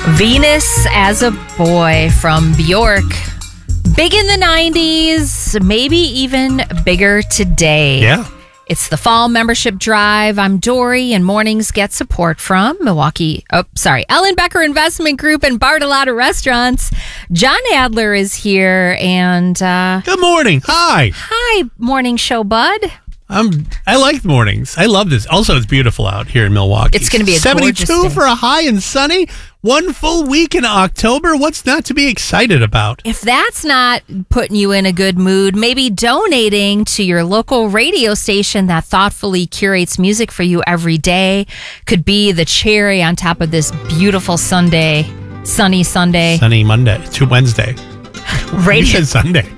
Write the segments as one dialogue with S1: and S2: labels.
S1: Venus as a Boy from Bjork. Big in the 90s, maybe even bigger today.
S2: Yeah.
S1: It's the fall membership drive. I'm Dory, and mornings get support from Ellen Becker Investment Group and Bartolotta Restaurants. John Adler is here, and
S2: Good morning. Hi.
S1: Hi, morning show bud.
S2: I like mornings. I love this. Also, it's beautiful out here in Milwaukee.
S1: It's going to be a
S2: 72
S1: gorgeous day.
S2: for a high and sunny. One full week in October. What's not to be excited about?
S1: If that's not putting you in a good mood, maybe donating to your local radio station that thoughtfully curates music for you every day could be the cherry on top of this beautiful sunny Sunday.
S2: Sunny Monday. To Wednesday. You
S1: Radio.
S2: said Sunday.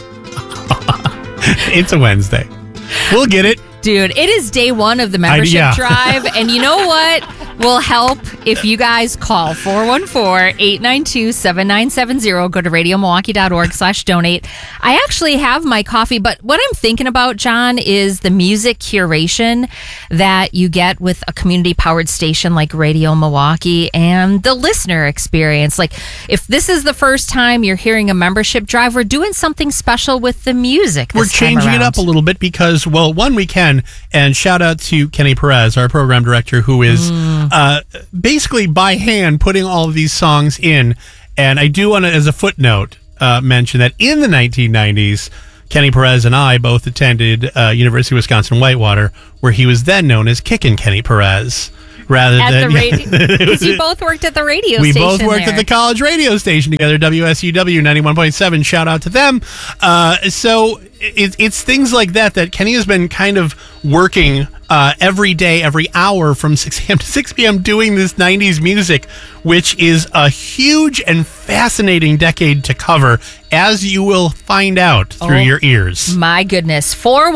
S2: It's a Wednesday. We'll get it.
S1: Dude, it is day one of the membership drive. And you know what will help if you guys call 414-892-7970. Go to radiomilwaukee.org/donate. I actually have my coffee, but what I'm thinking about, John, is the music curation that you get with a community-powered station like Radio Milwaukee and the listener experience. Like, if this is the first time you're hearing a membership drive, we're doing something special with the music this
S2: We're changing it up a little bit because, well, one, we can. And shout out to Kenny Perez, our program director, who is basically by hand putting all of these songs in. And I do want to, as a footnote, mention that in the 1990s, Kenny Perez and I both attended University of Wisconsin-Whitewater, where he was then known as Kickin' Kenny Perez.
S1: Because you both worked at the radio
S2: we
S1: station.
S2: both worked at the college radio station together, WSUW 91.7. Shout out to them. So it's things like that Kenny has been kind of working every day, every hour from 6 a.m. to 6 p.m. doing this 90s music, which is a huge and fascinating decade to cover, as you will find out through your ears.
S1: My goodness.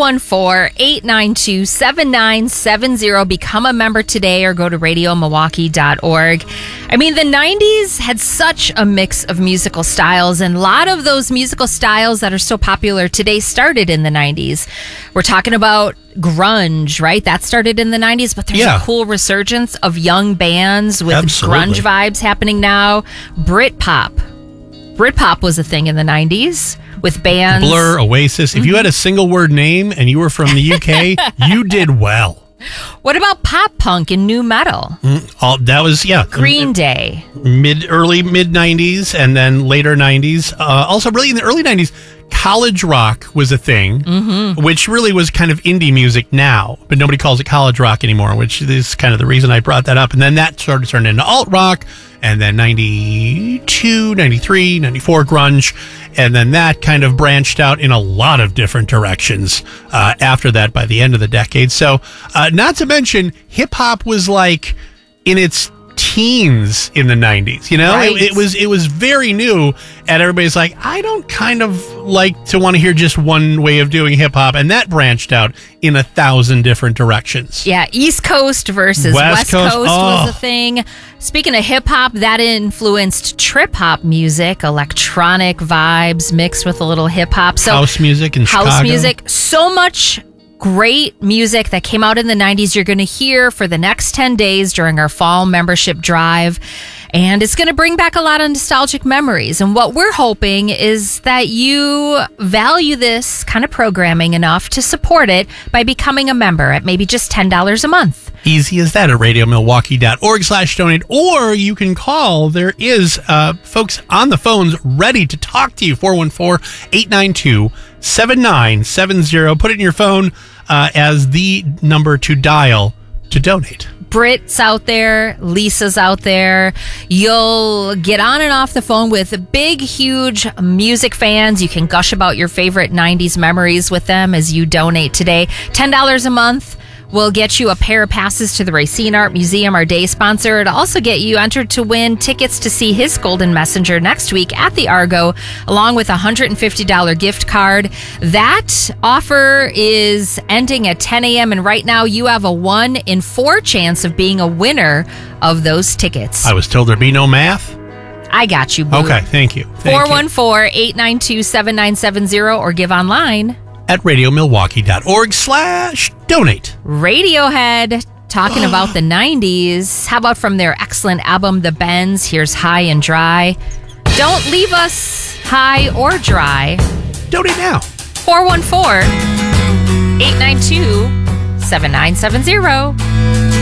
S1: 414-892-7970. Become a member today or go to radiomilwaukee.org. I mean, the 90s had such a mix of musical styles, and a lot of those musical styles that are so popular today started in the 90s. We're talking about grunge, right? That started in the 90s, but there's a cool resurgence of young bands with grunge vibes happening now. Britpop was a thing in the 90s with bands.
S2: Blur, Oasis. If you had a single word name and you were from the UK, you did well.
S1: What about pop punk and new metal?
S2: That was,
S1: Green Day.
S2: Early mid 90s and then later 90s. Also, really in the early 90s, college rock was a thing, which really was kind of indie music now, but nobody calls it college rock anymore, which is kind of the reason I brought that up. And then that sort of turned into alt rock, and then 92, 93, 94 grunge, and then that kind of branched out in a lot of different directions after that by the end of the decade. So not to mention, hip-hop was like in its teens in the 90s, you know?
S1: Right.
S2: It was very new, and everybody's like, I don't kind of like to want to hear just one way of doing hip-hop, and that branched out in 1,000 different directions.
S1: Yeah, East Coast versus West Coast was a thing. Speaking of hip-hop, that influenced trip-hop music, electronic vibes mixed with a little hip-hop. So
S2: house music in Chicago.
S1: House music, so much great music that came out in the 90s you're going to hear for the next 10 days during our fall membership drive. And it's going to bring back a lot of nostalgic memories. And what we're hoping is that you value this kind of programming enough to support it by becoming a member at maybe just $10 a month.
S2: Easy as that at radiomilwaukee.org/donate, or you can call. There is folks on the phones ready to talk to you. 414-892-7970. Put it in your phone as the number to dial to donate.
S1: Britt's out there, Lisa's out there. You'll get on and off the phone with big, huge music fans. You can gush about your favorite 90s memories with them as you donate today. $10 a month will get you a pair of passes to the Racine Art Museum, our day sponsor. It'll also get you entered to win tickets to see his Golden Messenger next week at the Argo, along with a $150 gift card. That offer is ending at 10 a.m. And right now you have a 1 in 4 chance of being a winner of those tickets.
S2: I was told there'd be no math.
S1: I got you, boo.
S2: Okay, thank you.
S1: 414-892-7970 or give online
S2: at radiomilwaukee.org/donate.
S1: Radiohead Talking about the 90s, how about from their excellent album, The Bends? Here's High and Dry. Don't leave us high or dry.
S2: Donate now.
S1: 414-892-7970.